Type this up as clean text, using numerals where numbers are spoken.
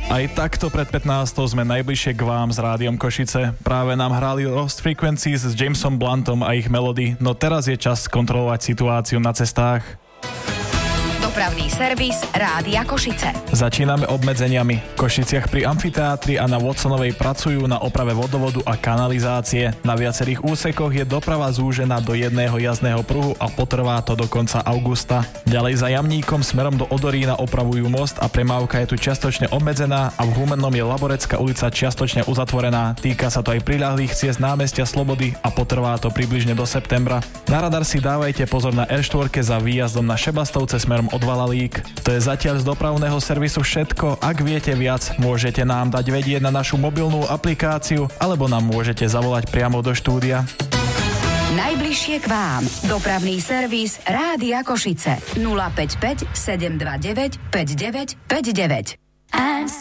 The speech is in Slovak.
Aj takto pred 15. sme najbližšie k vám s Rádiom Košice. Práve nám hrali Lost Frequencies s Jamesom Bluntom a ich melody, no teraz je čas kontrolovať situáciu na cestách. Dopravný servis Rádia Košice. Začíname obmedzeniami. V Košiciach pri amfiteátri a na Watsonovej pracujú na oprave vodovodu a kanalizácie. Na viacerých úsekoch je doprava zúžená do jedného jazdného pruhu a potrvá to do konca augusta. Ďalej za Jamníkom smerom do Odorína opravujú most a premávka je tu čiastočne obmedzená a v Humennom je Laborecká ulica čiastočne uzatvorená. Týka sa to aj priľahlých ciest námestia Slobody a potrvá to približne do septembra. Na radar si dávajte pozor na R4 za výjazdom na Šebastovce smerom od Valalík. To je zatiaľ z dopravného servisu všetko. Ak viete viac, môžete nám dať vedieť na našu mobilnú aplikáciu alebo nám môžete zavolať priamo do štúdia. Najbližšie k vám. Dopravný servis Rádia Košice. 055 729 5959.